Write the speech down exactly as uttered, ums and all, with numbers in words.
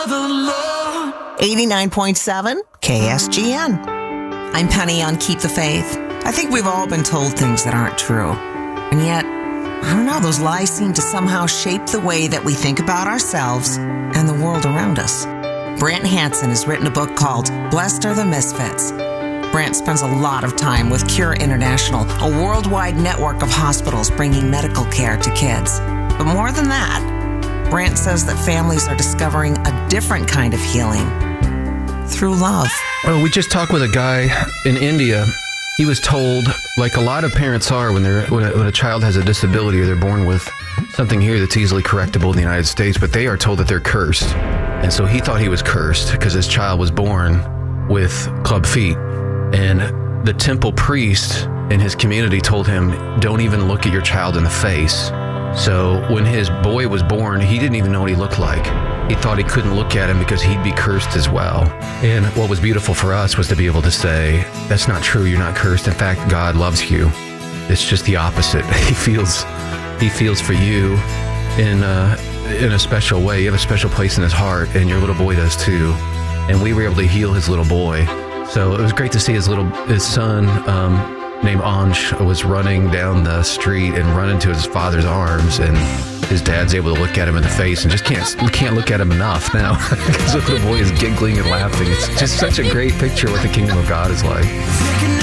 eighty-nine point seven K S G N. I'm Penny on Keep the Faith. I think we've all been told things that aren't true. And yet, I don't know, those lies seem to somehow shape the way that we think about ourselves and the world around us. Brant Hansen has written a book called Blessed Are the Misfits. Brant spends a lot of time with Cure International, a worldwide network of hospitals bringing medical care to kids. But more than that, Brant says that families are discovering a different kind of healing through love. Well, we just talked with a guy in India. He was told, like a lot of parents are when they're when a, when a child has a disability or they're born with something here that's easily correctable in the United States, but they are told that they're cursed. And so he thought he was cursed because his child was born with club feet. And the temple priest in his community told him, don't even look at your child in the face. So when his boy was born, he didn't even know what he looked like. He thought he couldn't look at him because he'd be cursed as well. And what was beautiful for us was to be able to say, that's not true, you're not cursed. In fact, God loves you. It's just the opposite. He feels he feels for you in a, in a special way. You have a special place in his heart, and your little boy does too. And we were able to heal his little boy. So it was great to see his little his son um, named Anj was running down the street and run into his father's arms, and his dad's able to look at him in the face and just can't can't look at him enough now because the little boy is giggling and laughing. It's just such a great picture of what the kingdom of God is like.